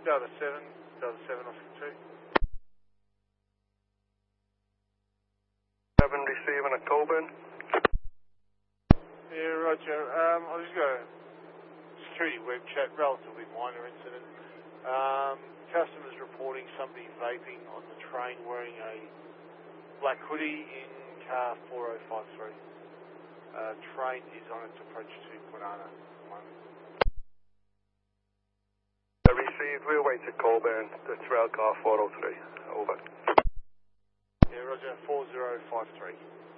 Delta 7 Oscar 2. 7 receiving a Coburn. Yeah, roger. I'll just go security web chat, relatively minor incident. Customers reporting somebody vaping on the train wearing a black hoodie in car 4053. Train is on its approach to Quinana at the moment. Received, we'll wait to Coburn, that's rail car 403. Over. Yeah, roger, 4053.